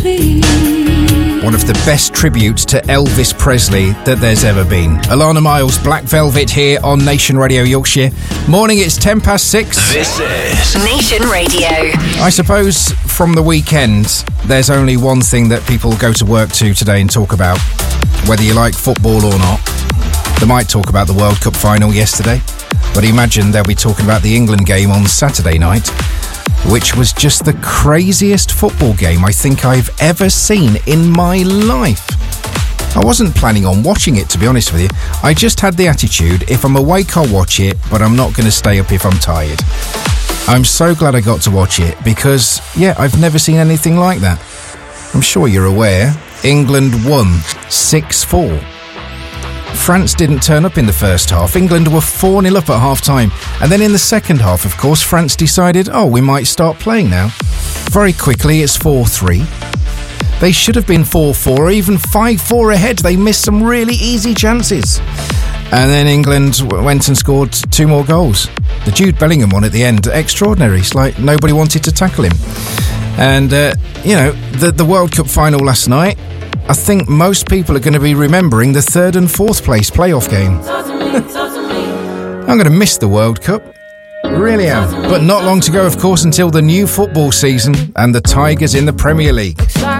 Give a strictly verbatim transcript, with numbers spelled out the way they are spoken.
One of the best tributes to Elvis Presley that there's ever been. Alana Miles, Black Velvet here on Nation Radio Yorkshire. Morning, it's ten past six. This is Nation Radio. I suppose from the weekend, there's only one thing that people go to work to today and talk about, whether you like football or not. They might talk about the World Cup final yesterday, but imagine they'll be talking about the England game on Saturday night, which was just the craziest football game I think I've ever seen in my life. I wasn't planning on watching it, to be honest with you. I just had the attitude, if I'm awake I'll watch it, but I'm not going to stay up if I'm tired. I'm so glad I got to watch it because, yeah, I've never seen anything like that. I'm sure you're aware, England won six four. France didn't turn up in the first half. England were four nil up at half-time. And then in the second half, of course, France decided, oh, we might start playing now. Very quickly, it's four three. They should have been four four or even five four ahead. They missed some really easy chances. And then England went and scored two more goals. The Jude Bellingham one at the end, extraordinary. It's like nobody wanted to tackle him. And, uh, you know, the, the World Cup final last night, I think most people are going to be remembering the third and fourth place playoff game. I'm going to miss the World Cup. Really am. But not long to go, of course, until the new football season and the Tigers in the Premier League.